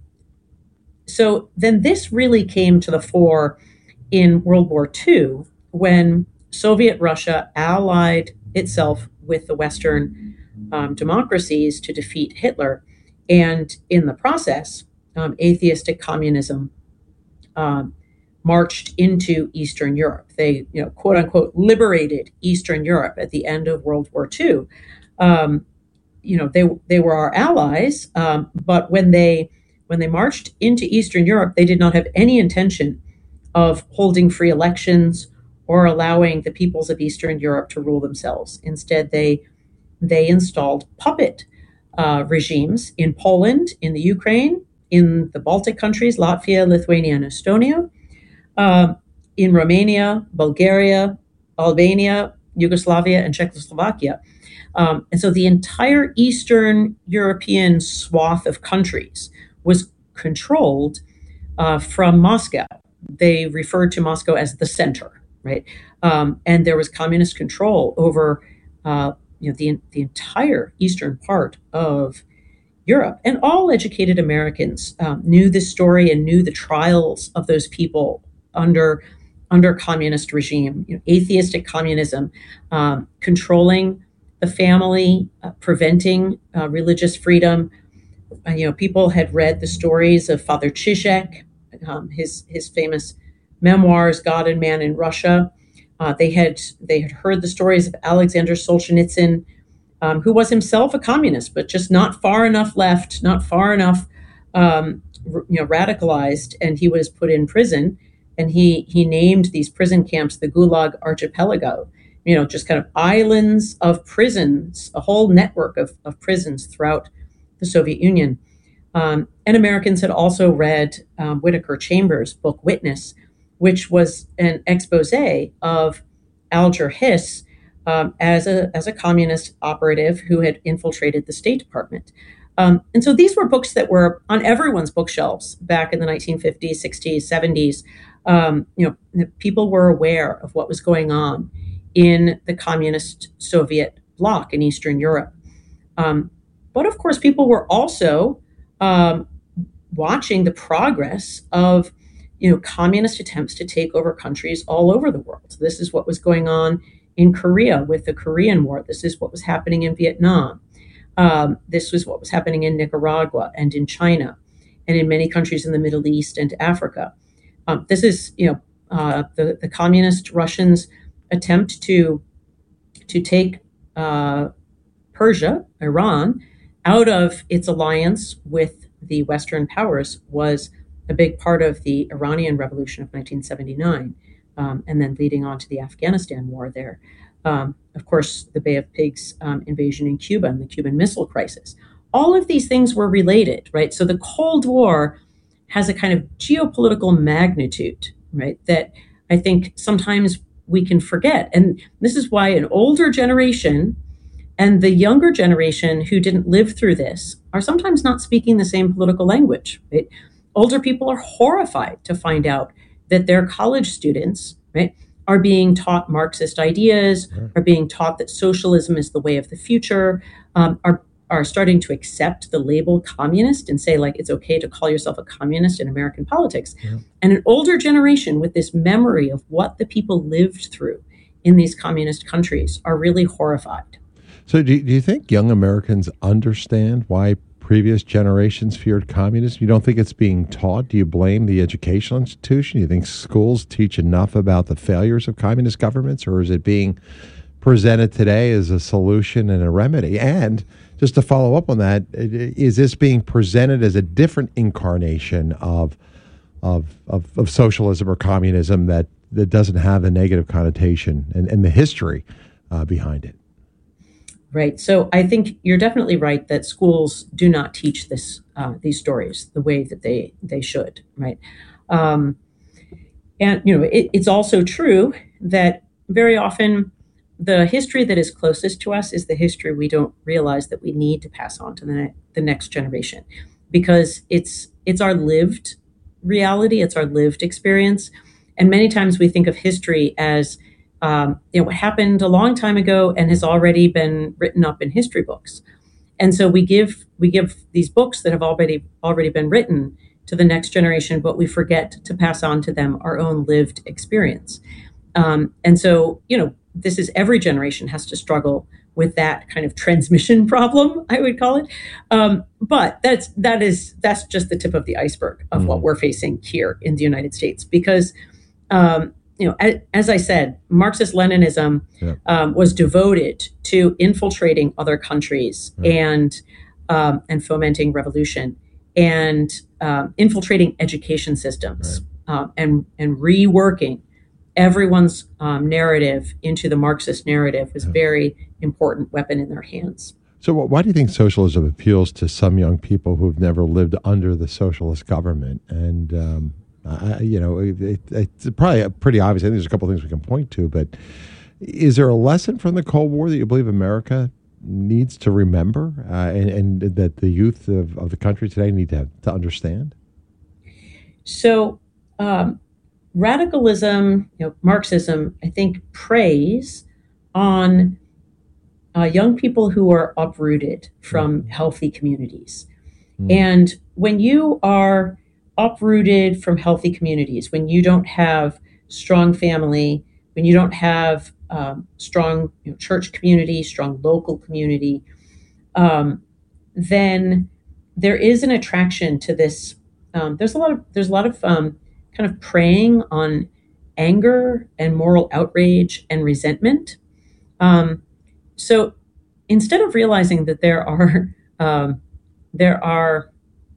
so then this really came to the fore in World War Two when Soviet Russia allied itself with the Western um, democracies to defeat Hitler. And in the process, um, atheistic communism um, marched into Eastern Europe. They, you know, quote unquote, liberated Eastern Europe at the end of World War Two. Um, you know, they they were our allies, um, but when they when they marched into Eastern Europe, they did not have any intention of holding free elections or allowing the peoples of Eastern Europe to rule themselves. Instead, they they installed puppet uh, regimes in Poland, in the Ukraine, in the Baltic countries, Latvia, Lithuania, and Estonia, uh, in Romania, Bulgaria, Albania, Yugoslavia, and Czechoslovakia. Um, and so the entire Eastern European swath of countries was controlled uh, from Moscow. They referred to Moscow as the center, right? Um, and there was communist control over uh, you know, the, the entire eastern part of Europe. And all educated Americans um, knew this story and knew the trials of those people under, under communist regime, you know, atheistic communism, um, controlling the family, uh, preventing uh, religious freedom. Uh, you know, people had read the stories of Father Zizek, um, his his famous memoirs, God and Man in Russia. Uh, they had they had heard the stories of Alexander Solzhenitsyn, um, who was himself a communist, but just not far enough left, not far enough, um, r- you know, radicalized, and he was put in prison. And he he named these prison camps the Gulag Archipelago. You know, just kind of islands of prisons, a whole network of, of prisons throughout the Soviet Union. Um, and Americans had also read um, Whittaker Chambers' book Witness, which was an expose of Alger Hiss um, as a as a communist operative who had infiltrated the State Department. Um, and so these were books that were on everyone's bookshelves back in the nineteen fifties, sixties, seventies. Um, you know, people were aware of what was going on in the communist Soviet bloc in Eastern Europe. Um, but of course, people were also um, watching the progress of, you know, communist attempts to take over countries all over the world. This is what was going on in Korea with the Korean War. This is what was happening in Vietnam. Um, this was what was happening in Nicaragua and in China and in many countries in the Middle East and Africa. Um, this is, you know, uh, the, the communist Russians attempt to to take uh, Persia, Iran, out of its alliance with the Western powers was a big part of the Iranian Revolution of nineteen seventy-nine, um, and then leading on to the Afghanistan war there. Um, of course, the Bay of Pigs um, invasion in Cuba and the Cuban Missile Crisis. All of these things were related, right? So the Cold War has a kind of geopolitical magnitude, right, that I think sometimes we can forget. And this is why an older generation and the younger generation who didn't live through this are sometimes not speaking the same political language, right? Older people are horrified to find out that their college students, right, are being taught Marxist ideas, are being taught that socialism is the way of the future, um, are are starting to accept the label communist and say, like, it's okay to call yourself a communist in American politics. Yeah. And an older generation with this memory of what the people lived through in these communist countries are really horrified. So do, do you think young Americans understand why previous generations feared communism? You don't think it's being taught? Do you blame the educational institution? Do you think schools teach enough about the failures of communist governments, or is it being presented today as a solution and a remedy? And just to follow up on that, is this being presented as a different incarnation of of of, of socialism or communism that, that doesn't have a negative connotation and, and the history uh, behind it? Right. So I think you're definitely right that schools do not teach this uh, these stories the way that they they should. Right. Um, and you know, it, it's also true that very often the history that is closest to us is the history we don't realize that we need to pass on to the, ne- the next generation, because it's it's our lived reality, it's our lived experience. And many times we think of history as um, you know, what happened a long time ago and has already been written up in history books. And so we give we give these books that have already already been written to the next generation, but we forget to pass on to them our own lived experience. Um, and so, you know, this is every generation has to struggle with that kind of transmission problem, I would call it. Um, but that's that is that's just the tip of the iceberg of mm. what we're facing here in the United States. Because, um, you know, as, as I said, Marxist-Leninism yeah. um, was devoted to infiltrating other countries right. and um, and fomenting revolution and um, infiltrating education systems right. um, and and reworking everyone's um, narrative into the Marxist narrative was a very important weapon in their hands. So why do you think socialism appeals to some young people who've never lived under the socialist government? And, um, I, you know, it, it, it's probably pretty obvious. I think there's a couple of things we can point to, but is there a lesson from the Cold War that you believe America needs to remember uh, and, and that the youth of, of the country today need to, to understand? So, um, radicalism, you know, Marxism, I think, preys on uh, young people who are uprooted from healthy communities. Mm. And when you are uprooted from healthy communities, when you don't have strong family, when you don't have um, strong you know, church community, strong local community, um, then there is an attraction to this. Um, there's a lot of there's a lot of um, kind of preying on anger and moral outrage and resentment. Um, so instead of realizing that there are um, there are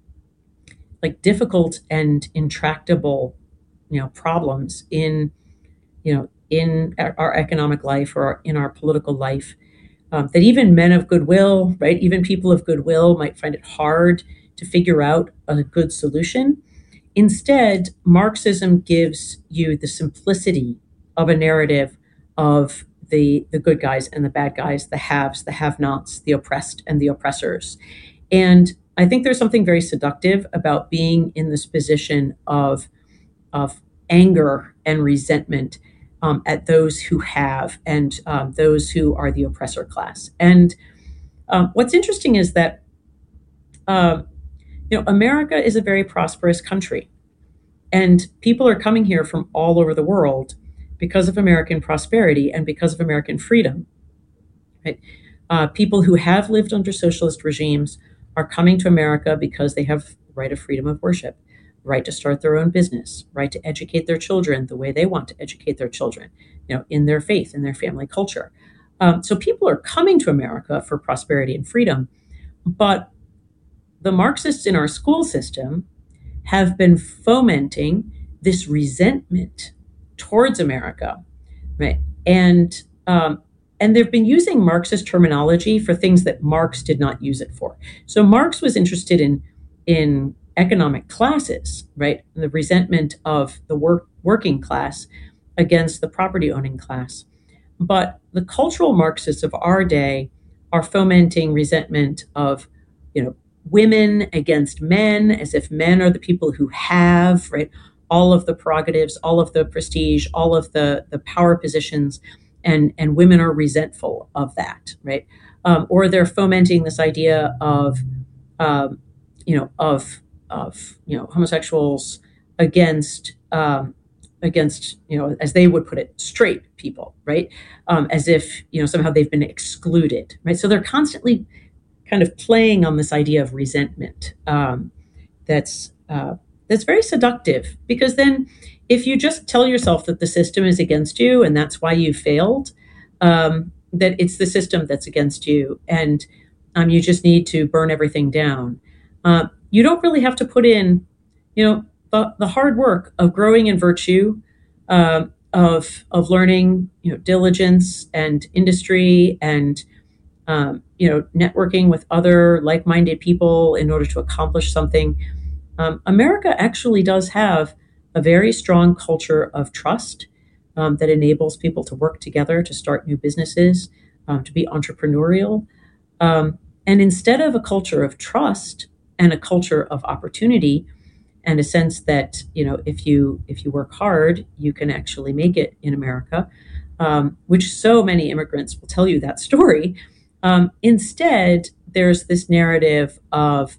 like difficult and intractable, you know, problems in you know in our economic life or in our political life, um, that even men of goodwill, right, even people of goodwill might find it hard to figure out a good solution. Instead, Marxism gives you the simplicity of a narrative of the, the good guys and the bad guys, the haves, the have-nots, the oppressed and the oppressors. And I think there's something very seductive about being in this position of, of anger and resentment um, at those who have and um, those who are the oppressor class. And um, what's interesting is that uh, You know, America is a very prosperous country, and people are coming here from all over the world because of American prosperity and because of American freedom. Right? Uh, people who have lived under socialist regimes are coming to America because they have the right of freedom of worship, right to start their own business, right to educate their children the way they want to educate their children, you know, in their faith, in their family culture. Um, so people are coming to America for prosperity and freedom, but the Marxists in our school system have been fomenting this resentment towards America, right? And um, and they've been using Marxist terminology for things that Marx did not use it for. So Marx was interested in in economic classes, right? The resentment of the work, working class against the property owning class. But the cultural Marxists of our day are fomenting resentment of, you know, women against men, as if men are the people who have, right, all of the prerogatives, all of the prestige, all of the, the power positions, and, and women are resentful of that, right? Um, or they're fomenting this idea of, um, you know, of, of, you know, homosexuals against, um, against, you know, as they would put it, straight people, right? Um, as if, you know, somehow they've been excluded, right? So they're constantly kind of playing on this idea of resentment um, that's uh, that's very seductive, because then if you just tell yourself that the system is against you and that's why you failed, um, that it's the system that's against you and um, you just need to burn everything down, uh, you don't really have to put in, you know, the, the hard work of growing in virtue, uh, of of learning, you know, diligence and industry and Um, you know, networking with other like-minded people in order to accomplish something. Um, America actually does have a very strong culture of trust um, that enables people to work together, to start new businesses, um, to be entrepreneurial. Um, and instead of a culture of trust and a culture of opportunity and a sense that, you know, if you if you work hard, you can actually make it in America, um, which so many immigrants will tell you that story. Um, instead, there's this narrative of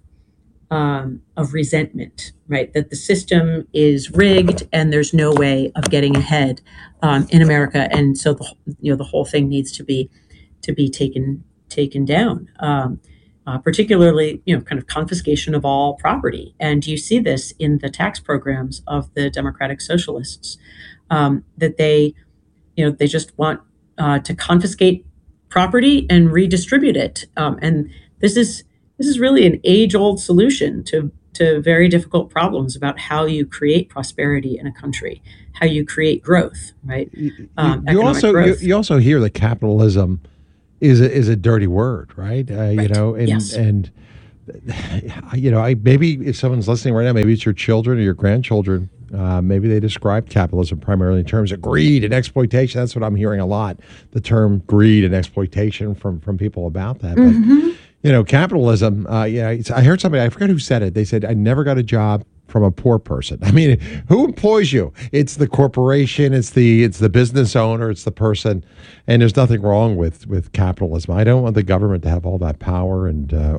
um, of resentment, right? That the system is rigged and there's no way of getting ahead um, in America, and so the, you know the whole thing needs to be to be taken taken down. Um, uh, particularly, you know, kind of confiscation of all property, and you see this in the tax programs of the Democratic Socialists, um, that they, you know, they just want uh, to confiscate property and redistribute it, um, and this is this is really an age-old solution to to very difficult problems about how you create prosperity in a country, how you create growth, right? Um, you also growth. You, you also hear that capitalism is a, is a dirty word, right? Uh, right. You know, and yes. and you know, I maybe if someone's listening right now, maybe it's your children or your grandchildren. Uh, maybe they describe capitalism primarily in terms of greed and exploitation. That's what I'm hearing a lot. The term greed and exploitation from from people about that. But, mm-hmm. you know, capitalism. Uh, yeah, it's, I heard somebody. I forgot who said it. They said, "I never got a job from a poor person." I mean, who employs you? It's the corporation. It's the it's the business owner. It's the person. And there's nothing wrong with with capitalism. I don't want the government to have all that power and uh,